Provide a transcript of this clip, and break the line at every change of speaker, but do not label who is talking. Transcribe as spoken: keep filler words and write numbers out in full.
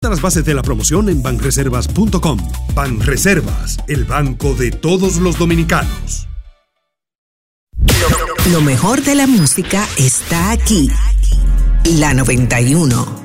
Las bases de la promoción en banreservas punto com. Banreservas, el banco de todos los dominicanos.
Lo mejor de la música está aquí. La noventa y uno.